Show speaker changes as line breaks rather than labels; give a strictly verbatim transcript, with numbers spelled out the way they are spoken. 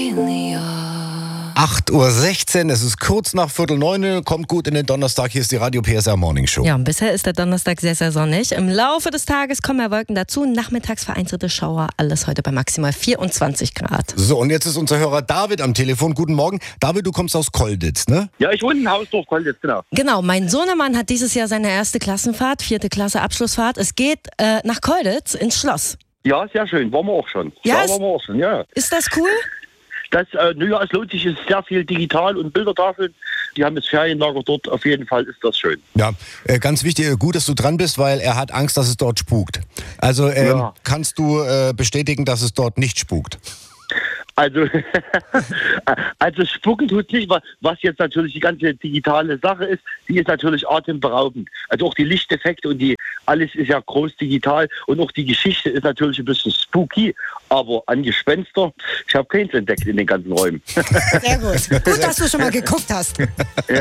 acht Uhr sechzehn, es ist kurz nach Viertel neun, kommt gut in den Donnerstag, hier ist die Radio P S R Morning Show.
Ja, und bisher ist der Donnerstag sehr, sehr sonnig. Im Laufe des Tages kommen mehr Wolken dazu, nachmittags vereinzelte Schauer, alles heute bei maximal vierundzwanzig Grad.
So, und jetzt ist unser Hörer David am Telefon. Guten Morgen. David, du kommst aus Kolditz, ne?
Ja, ich wohne in Hausdorf, Kolditz, genau.
Genau, mein Sohnemann hat dieses Jahr seine erste Klassenfahrt, vierte Klasse Abschlussfahrt. Es geht äh, nach Kolditz ins Schloss.
Ja, sehr schön, waren wir auch schon.
Ja,
ja
ist-
waren wir auch schon, ja.
Ist das cool?
Das, äh, naja, es lohnt sich, es ist sehr viel digital und Bildertafeln. Die haben das Ferienlager dort, auf jeden Fall ist das schön.
Ja, äh, ganz wichtig, äh, gut, dass du dran bist, weil er hat Angst, dass es dort spukt. Also ähm,
Ja.
kannst du äh, bestätigen, dass es dort nicht spukt?
Also, also spucken tut nicht, wa- was jetzt natürlich die ganze digitale Sache ist, die ist natürlich atemberaubend. Also auch die Lichteffekte und die, alles ist ja groß digital und auch die Geschichte ist natürlich ein bisschen spooky, aber an Gespenster, ich habe keins entdeckt in den ganzen Räumen.
Sehr gut. Gut, dass du schon mal geguckt hast.